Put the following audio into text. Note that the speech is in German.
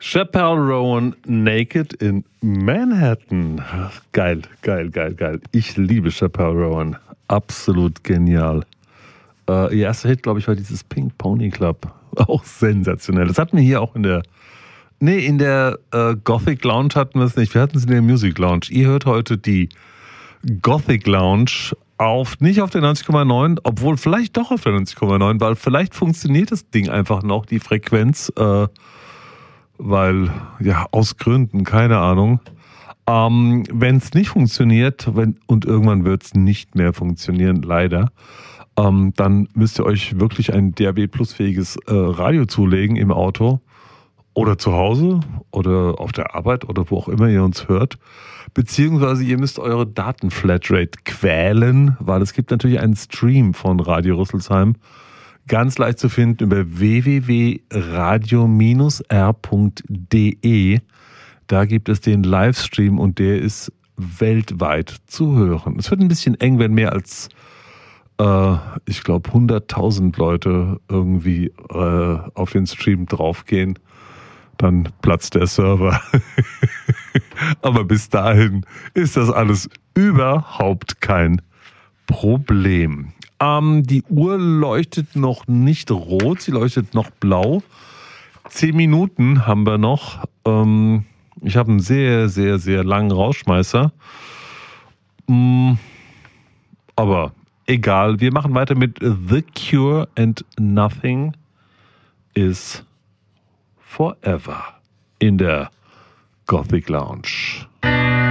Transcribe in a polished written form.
Chappelle Roan, Naked in Manhattan. Geil. Ich liebe Chappelle Roan. Absolut genial. Ihr erster Hit, glaube ich, war dieses Pink Pony Club. Auch sensationell. Das hatten wir hier auch in der Gothic Lounge hatten wir es nicht. Wir hatten es in der Music Lounge. Ihr hört heute die Gothic Lounge nicht auf der 90,9, obwohl vielleicht doch auf der 90,9, weil vielleicht funktioniert das Ding einfach noch, die Frequenz, weil, ja, aus Gründen, keine Ahnung. Wenn es nicht funktioniert, und irgendwann wird es nicht mehr funktionieren, leider, dann müsst ihr euch wirklich ein DAB-Plus-fähiges Radio zulegen im Auto oder zu Hause oder auf der Arbeit oder wo auch immer ihr uns hört. Beziehungsweise ihr müsst eure Datenflatrate quälen, weil es gibt natürlich einen Stream von Radio Rüsselsheim, ganz leicht zu finden über www.radio-r.de. Da gibt es den Livestream und der ist weltweit zu hören. Es wird ein bisschen eng, wenn mehr als, ich glaube, 100.000 Leute irgendwie auf den Stream draufgehen. Dann platzt der Server. Aber bis dahin ist das alles überhaupt kein Problem. Die Uhr leuchtet noch nicht rot, sie leuchtet noch blau. 10 Minuten haben wir noch. Ich habe einen sehr, sehr, sehr langen Rausschmeißer. Aber egal, wir machen weiter mit The Cure and Nothing is Forever in der Gothic Lounge.